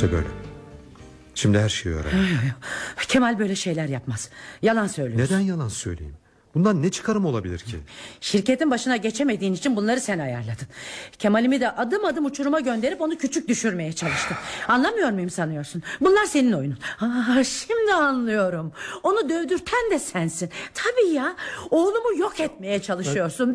İşte böyle. Şimdi her şeyi öğrendim. Kemal böyle şeyler yapmaz. Yalan söylüyorsun. Neden yalan söyleyeyim? Bundan ne çıkarım olabilir ki? Şirketin başına geçemediğin için bunları sen ayarladın. Kemal'imi de adım adım uçuruma gönderip onu küçük düşürmeye çalıştın. Anlamıyor muyum sanıyorsun? Bunlar senin oyunun. Şimdi anlıyorum. Onu dövdürten de sensin. Tabii ya. Oğlumu yok etmeye çalışıyorsun.